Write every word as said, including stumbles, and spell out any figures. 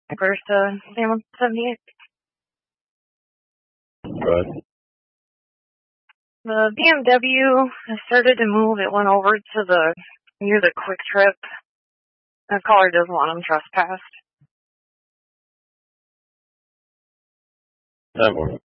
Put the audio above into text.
First, uh, Sam seventy-eight. Right. The B M W started to move. It went over to the near the Quick Trip. The caller doesn't want him trespassed. That works.